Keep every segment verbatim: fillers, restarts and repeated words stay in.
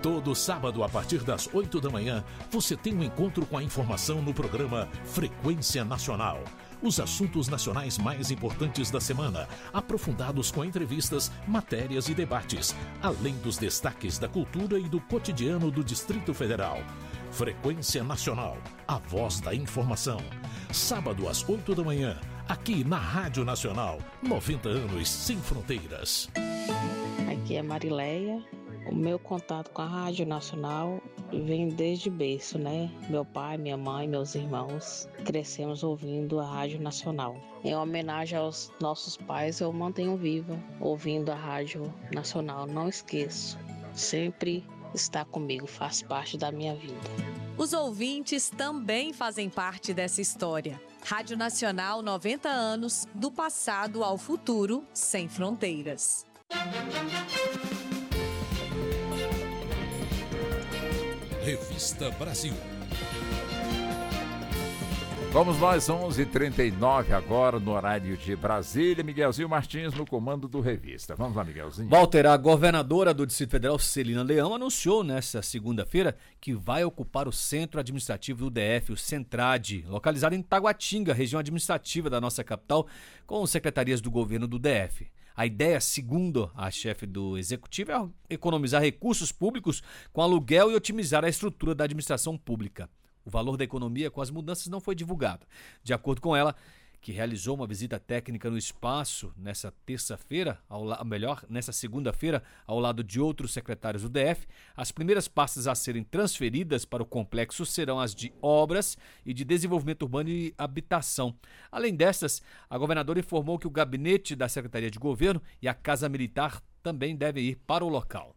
Todo sábado, a partir das oito da manhã, você tem um encontro com a informação no programa Frequência Nacional. Os assuntos nacionais mais importantes da semana, aprofundados com entrevistas, matérias e debates, além dos destaques da cultura e do cotidiano do Distrito Federal. Frequência Nacional, a voz da informação. Sábado às oito da manhã, aqui na Rádio Nacional, noventa anos sem fronteiras. Aqui é Marileia. O meu contato com a Rádio Nacional vem desde berço, né? Meu pai, minha mãe, meus irmãos crescemos ouvindo a Rádio Nacional. Em homenagem aos nossos pais, eu mantenho viva ouvindo a Rádio Nacional. Não esqueço, sempre está comigo, faz parte da minha vida. Os ouvintes também fazem parte dessa história. Rádio Nacional, noventa anos, do passado ao futuro, sem fronteiras. Revista Brasil. Vamos nós, onze e trinta e nove agora no horário de Brasília. Miguelzinho Martins no comando do Revista. Vamos lá, Miguelzinho. Walter, a governadora do Distrito Federal, Celina Leão, anunciou nesta segunda-feira que vai ocupar o centro administrativo do D F, o Centrade, localizado em Taguatinga, região administrativa da nossa capital, com secretarias do governo do D F. A ideia, segundo a chefe do executivo, é economizar recursos públicos com aluguel e otimizar a estrutura da administração pública. O valor da economia com as mudanças não foi divulgado. De acordo com ela, que realizou uma visita técnica no espaço nessa terça-feira, ou melhor, nessa segunda-feira, ao lado de outros secretários do D F, as primeiras pastas a serem transferidas para o complexo serão as de obras e de desenvolvimento urbano e habitação. Além dessas, a governadora informou que o gabinete da Secretaria de Governo e a Casa Militar também devem ir para o local.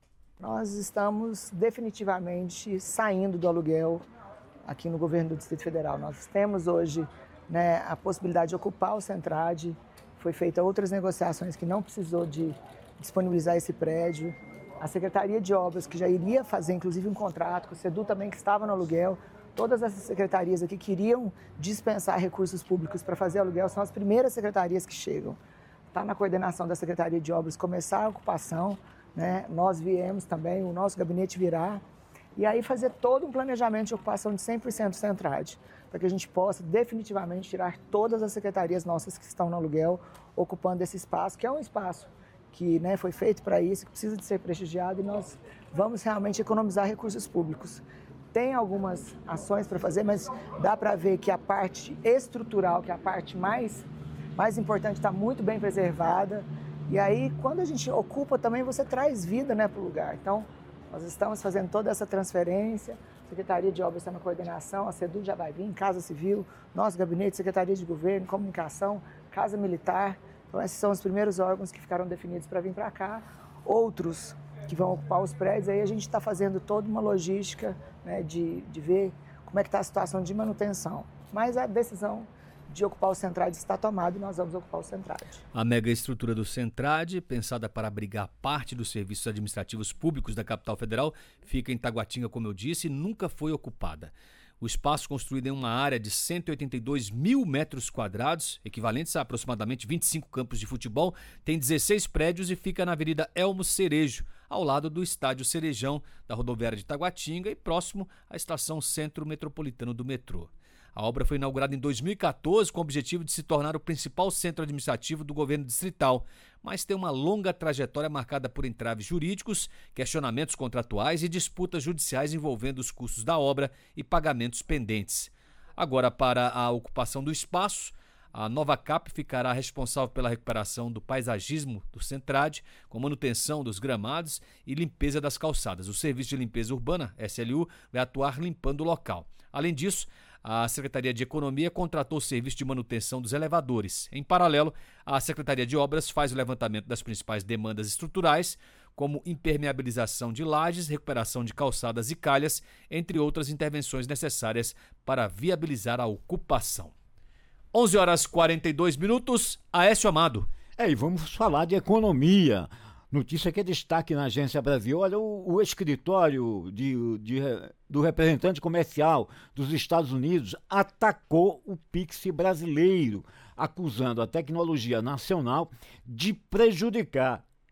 Nós estamos definitivamente saindo do aluguel aqui no governo do Distrito Federal. Nós temos hoje, né, a possibilidade de ocupar o Centrade. Foi feita outras negociações que não precisou de disponibilizar esse prédio. A Secretaria de Obras, que já iria fazer inclusive um contrato, com o SEDU também, que estava no aluguel. Todas essas secretarias aqui queriam dispensar recursos públicos para fazer aluguel, são as primeiras secretarias que chegam. Está na coordenação da Secretaria de Obras começar a ocupação, né? Nós viemos também, o nosso gabinete virá. E aí fazer todo um planejamento de ocupação de cem por cento do Centrade, para que a gente possa definitivamente tirar todas as secretarias nossas que estão no aluguel, ocupando esse espaço, que é um espaço que, né, foi feito para isso, que precisa de ser prestigiado, e nós vamos realmente economizar recursos públicos. Tem algumas ações para fazer, mas dá para ver que a parte estrutural, que é a parte mais, mais importante, está muito bem preservada. E aí, quando a gente ocupa também, você traz vida, né, para o lugar. Então, nós estamos fazendo toda essa transferência, a Secretaria de Obras está na coordenação, a SEDU já vai vir, Casa Civil, nosso gabinete, Secretaria de Governo, Comunicação, Casa Militar. Então esses são os primeiros órgãos que ficaram definidos para vir para cá. Outros que vão ocupar os prédios, aí a gente está fazendo toda uma logística, né, de, de ver como é que está a situação de manutenção. Mas a decisão de ocupar o Centrade está tomado e nós vamos ocupar o Centrade. A mega estrutura do Centrade, pensada para abrigar parte dos serviços administrativos públicos da capital federal, fica em Taguatinga, como eu disse, e nunca foi ocupada. O espaço, construído em uma área de cento e oitenta e dois mil metros quadrados, equivalentes a aproximadamente vinte e cinco campos de futebol, tem dezesseis prédios e fica na Avenida Elmo Cerejo, ao lado do Estádio Cerejão, da rodoviária de Taguatinga e próximo à estação Centro Metropolitano do metrô. A obra foi inaugurada em dois mil e quatorze com o objetivo de se tornar o principal centro administrativo do governo distrital, mas tem uma longa trajetória marcada por entraves jurídicos, questionamentos contratuais e disputas judiciais envolvendo os custos da obra e pagamentos pendentes. Agora, para a ocupação do espaço, a nova C A P ficará responsável pela recuperação do paisagismo do Centrade, com manutenção dos gramados e limpeza das calçadas. O Serviço de Limpeza Urbana, S L U, vai atuar limpando o local. Além disso, a Secretaria de Economia contratou o serviço de manutenção dos elevadores. Em paralelo, a Secretaria de Obras faz o levantamento das principais demandas estruturais, como impermeabilização de lajes, recuperação de calçadas e calhas, entre outras intervenções necessárias para viabilizar a ocupação. onze horas e quarenta e dois minutos, Aécio Amado. É, e vamos falar de economia. Notícia que é destaque na Agência Brasil. Olha, o, o escritório de, de, do representante comercial dos Estados Unidos atacou o Pix brasileiro, acusando a tecnologia nacional de prejudicar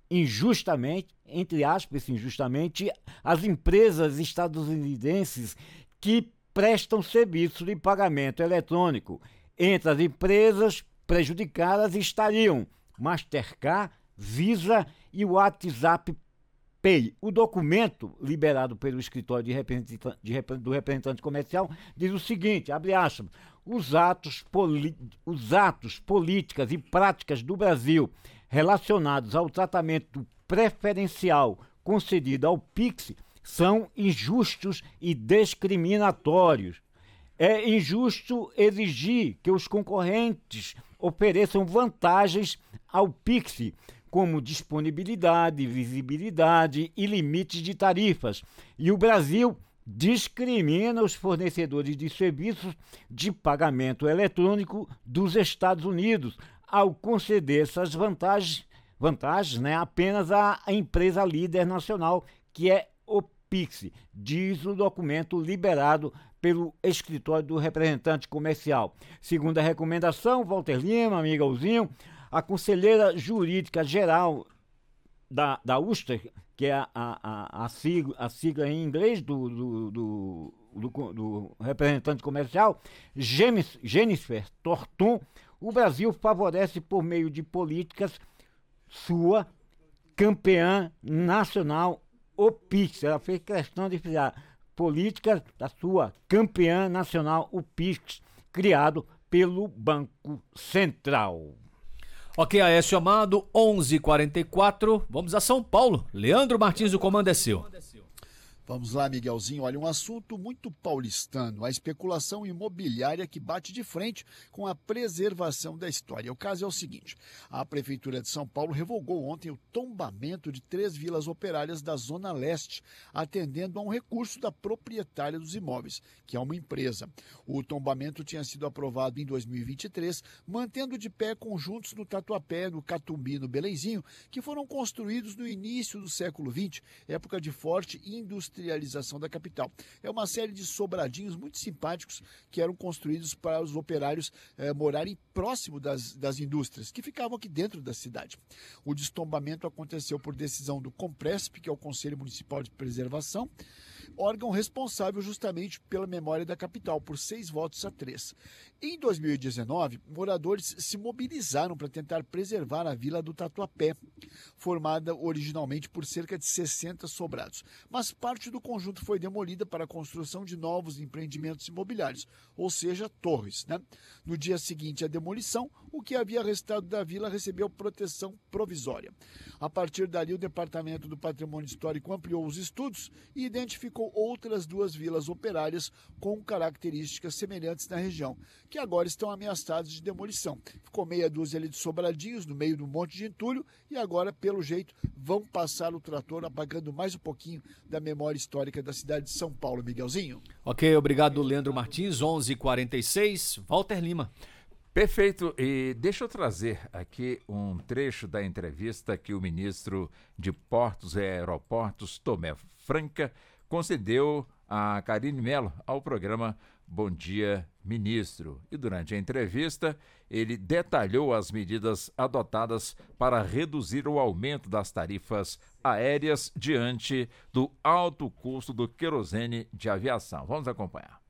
injustamente, entre aspas, injustamente, as empresas estadunidenses que prestam serviço de pagamento eletrônico. Entre as empresas prejudicadas estariam Mastercard, Visa e o WhatsApp Pay. O documento liberado pelo escritório de representante, de, do representante comercial diz o seguinte, abre aspas, os atos, poli, os atos, políticas e práticas do Brasil relacionados ao tratamento preferencial concedido ao Pix são injustos e discriminatórios. É injusto exigir que os concorrentes ofereçam vantagens ao Pix, como disponibilidade, visibilidade e limites de tarifas. E o Brasil discrimina os fornecedores de serviços de pagamento eletrônico dos Estados Unidos ao conceder essas vantagens, vantagens né, apenas à empresa líder nacional, que é o Pix, diz o documento liberado pelo escritório do representante comercial. Segundo a recomendação, Walter Lima, Miguelzinho, a conselheira jurídica geral da, da Uster, que é a, a, a, sigla, a sigla em inglês do, do, do, do, do representante comercial, Jennifer Torton, o Brasil favorece por meio de políticas sua campeã nacional, o Pix. Ela fez questão de frisar políticas da sua campeã nacional, o Pix, criado pelo Banco Central. Ok, Aécio Amado, onze e quarenta e quatro, vamos a São Paulo. Leandro Martins, o comando é seu. Vamos lá, Miguelzinho. Olha, um assunto muito paulistano, a especulação imobiliária que bate de frente com a preservação da história. O caso é o seguinte, a Prefeitura de São Paulo revogou ontem o tombamento de três vilas operárias da Zona Leste, atendendo a um recurso da proprietária dos imóveis, que é uma empresa. O tombamento tinha sido aprovado em dois mil e vinte e três, mantendo de pé conjuntos no Tatuapé, no Catumbi, no Belenzinho, que foram construídos no início do século vinte, época de forte industrialização industrialização da capital. É uma série de sobradinhos muito simpáticos que eram construídos para os operários eh, morarem próximo das, das indústrias, que ficavam aqui dentro da cidade. O destombamento aconteceu por decisão do Compresp, que é o Conselho Municipal de Preservação, órgão responsável justamente pela memória da capital, por seis votos a três. Em dois mil e dezenove, moradores se mobilizaram para tentar preservar a Vila do Tatuapé, formada originalmente por cerca de sessenta sobrados, mas parte do conjunto foi demolida para a construção de novos empreendimentos imobiliários, ou seja, torres, né? No dia seguinte à demolição, o que havia restado da vila recebeu proteção provisória. A partir dali, o Departamento do Patrimônio Histórico ampliou os estudos e identificou outras duas vilas operárias com características semelhantes na região, que agora estão ameaçadas de demolição. Ficou meia dúzia ali de sobradinhos no meio de um monte de entulho e agora, pelo jeito, vão passar o trator apagando mais um pouquinho da memória histórica da cidade de São Paulo. Miguelzinho. Ok, obrigado, Leandro Martins, onze e quarenta e seis, Walter Lima. Perfeito, e deixa eu trazer aqui um trecho da entrevista que o ministro de Portos e Aeroportos, Tomé Franca, concedeu a Karine Mello ao programa Bom Dia, Ministro. E durante a entrevista, ele detalhou as medidas adotadas para reduzir o aumento das tarifas aéreas diante do alto custo do querosene de aviação. Vamos acompanhar.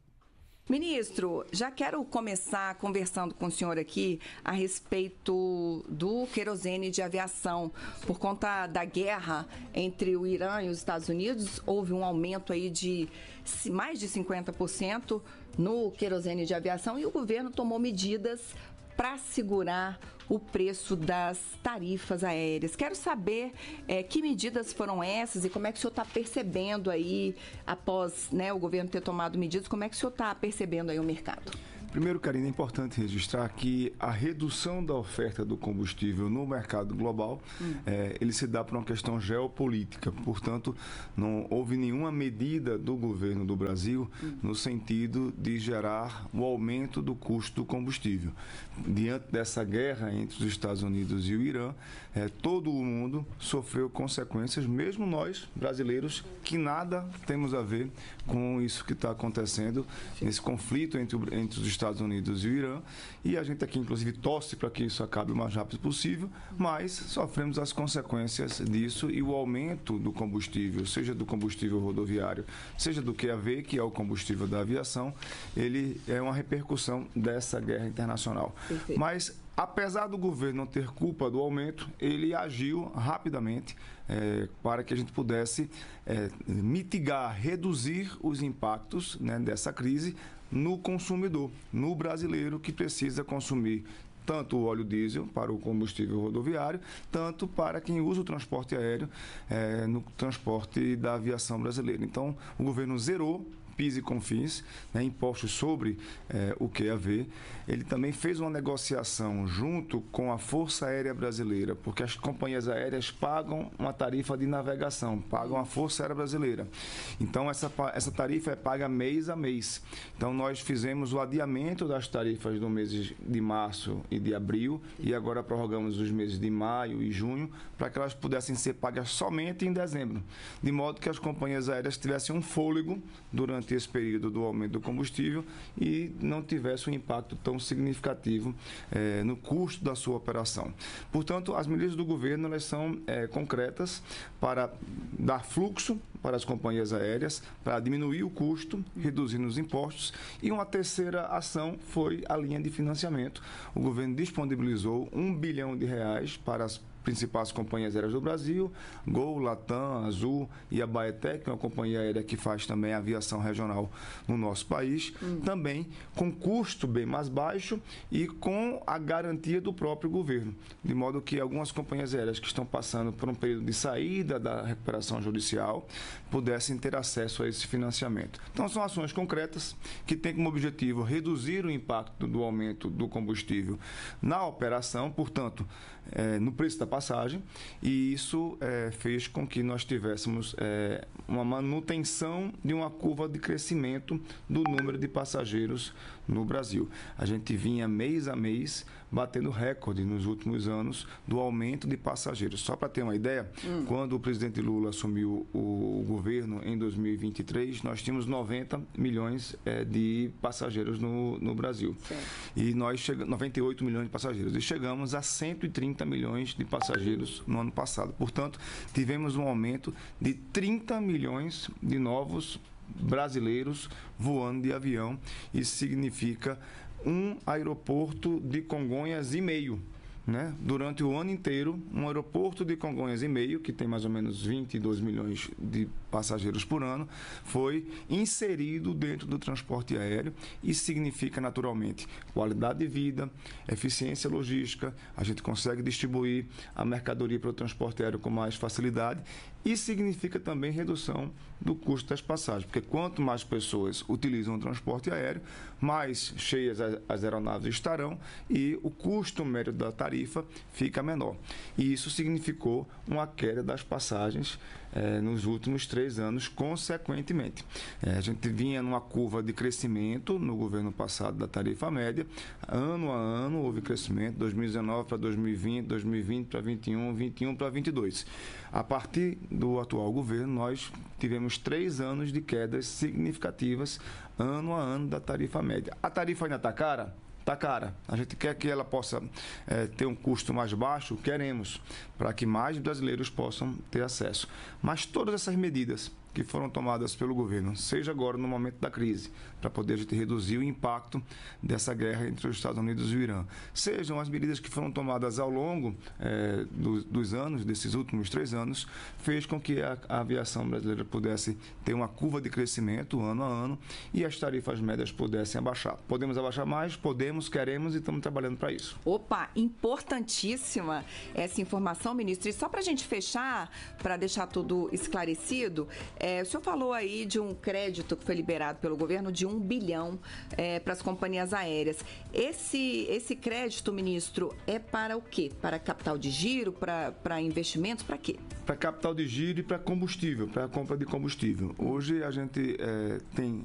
Ministro, já quero começar conversando com o senhor aqui a respeito do querosene de aviação. Por conta da guerra entre o Irã e os Estados Unidos, houve um aumento aí de mais de cinquenta por cento no querosene de aviação e o governo tomou medidas para segurar o preço das tarifas aéreas. Quero saber é, que medidas foram essas e como é que o senhor está percebendo aí, após né, o governo ter tomado medidas, como é que o senhor está percebendo aí o mercado? Primeiro, Karine, é importante registrar que a redução da oferta do combustível no mercado global, hum. é, ele se dá por uma questão geopolítica. Portanto, não houve nenhuma medida do governo do Brasil hum. no sentido de gerar o aumento do custo do combustível. Diante dessa guerra entre os Estados Unidos e o Irã, é, todo o mundo sofreu consequências, mesmo nós, brasileiros, que nada temos a ver com isso que está acontecendo, nesse conflito entre, entre os Estados Unidos e o Irã, e a gente aqui, inclusive, torce para que isso acabe o mais rápido possível, mas sofremos as consequências disso e o aumento do combustível, seja do combustível rodoviário, seja do Q A V, que é o combustível da aviação, ele é uma repercussão dessa guerra internacional. Perfeito. Mas, apesar do governo não ter culpa do aumento, ele agiu rapidamente é, para que a gente pudesse é, mitigar, reduzir os impactos, né, dessa crise no consumidor, no brasileiro que precisa consumir tanto o óleo diesel para o combustível rodoviário, tanto para quem usa o transporte aéreo é, no transporte da aviação brasileira. Então, o governo zerou PIS e CONFINS, né, impostos sobre eh, o Q A V. Ele também fez uma negociação junto com a Força Aérea Brasileira, porque as companhias aéreas pagam uma tarifa de navegação, pagam a Força Aérea Brasileira. Então, essa, essa tarifa é paga mês a mês. Então, nós fizemos o adiamento das tarifas do mês de março e de abril e agora prorrogamos os meses de maio e junho para que elas pudessem ser pagas somente em dezembro, de modo que as companhias aéreas tivessem um fôlego durante esse período do aumento do combustível e não tivesse um impacto tão significativo eh, no custo da sua operação. Portanto, as medidas do governo elas são eh, concretas para dar fluxo para as companhias aéreas, para diminuir o custo, reduzindo os impostos. E uma terceira ação foi a linha de financiamento. O governo disponibilizou um bilhão de reais para as principais companhias aéreas do Brasil, Gol, Latam, Azul e a Baeté, que é uma companhia aérea que faz também aviação regional no nosso país, hum. também com custo bem mais baixo e com a garantia do próprio governo, de modo que algumas companhias aéreas que estão passando por um período de saída da recuperação judicial pudessem ter acesso a esse financiamento. Então, são ações concretas que têm como objetivo reduzir o impacto do aumento do combustível na operação, portanto, é, no preço da passagem, e isso é, fez com que nós tivéssemos é, uma manutenção de uma curva de crescimento do número de passageiros no Brasil. A gente vinha mês a mês batendo recorde nos últimos anos do aumento de passageiros. Só para ter uma ideia, hum. quando o presidente Lula assumiu o governo em dois mil e vinte e três, nós tínhamos noventa milhões é, de passageiros no, no Brasil. Certo. E nós chegamos, noventa e oito milhões de passageiros. E chegamos a cento e trinta milhões de passageiros no ano passado. Portanto, tivemos um aumento de trinta milhões de novos brasileiros voando de avião. Isso significa um aeroporto de Congonhas e meio. Né? Durante o ano inteiro, um aeroporto de Congonhas e meio, que tem mais ou menos vinte e dois milhões de passageiros por ano, foi inserido dentro do transporte aéreo. Isso significa, naturalmente, qualidade de vida, eficiência logística, a gente consegue distribuir a mercadoria para o transporte aéreo com mais facilidade e significa também redução do custo das passagens, porque quanto mais pessoas utilizam o transporte aéreo, mais cheias as aeronaves estarão e o custo médio da tarifa fica menor. E isso significou uma queda das passagens eh, nos últimos três anos, consequentemente. Eh, a gente vinha numa curva de crescimento no governo passado da tarifa média, ano a ano houve crescimento, dois mil e dezenove para dois mil e vinte, dois mil e vinte para vinte e um, vinte e um para vinte e dois. A partir do atual governo, nós tivemos três anos de quedas significativas, ano a ano, da tarifa média. A tarifa ainda está cara? Está cara. A gente quer que ela possa é, ter um custo mais baixo? Queremos, para que mais brasileiros possam ter acesso. Mas todas essas medidas que foram tomadas pelo governo, seja agora no momento da crise, para poder a gente reduzir o impacto dessa guerra entre os Estados Unidos e o Irã, sejam as medidas que foram tomadas ao longo é, do, dos anos, desses últimos três anos, fez com que a, a aviação brasileira pudesse ter uma curva de crescimento ano a ano e as tarifas médias pudessem abaixar. Podemos abaixar mais? Podemos, queremos e estamos trabalhando para isso. Opa, importantíssima essa informação, ministro. E só para a gente fechar, para deixar tudo esclarecido, É, o senhor falou aí de um crédito que foi liberado pelo governo de um bilhão é, para as companhias aéreas. Esse, esse crédito, ministro, é para o quê? Para capital de giro, para, para investimentos, para quê? Para capital de giro e para combustível, para a compra de combustível. Hoje a gente é, tem